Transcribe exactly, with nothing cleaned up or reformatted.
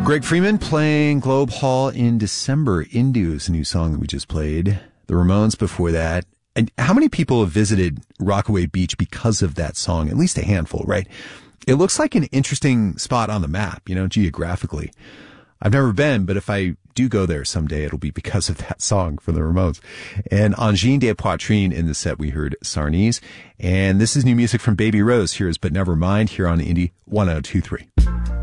Greg Freeman playing Globe Hall in December. Indu is a new song that we just played. The Ramones before that. And how many people have visited Rockaway Beach because of that song? At least a handful, right? It looks like an interesting spot on the map, you know, geographically. I've never been, but if I do go there someday, it'll be because of that song from the Ramones. And on Jean de Poitrine in the set, we heard Sarnese. And this is new music from Baby Rose. Here's But Never Mind here on Indie one oh two three.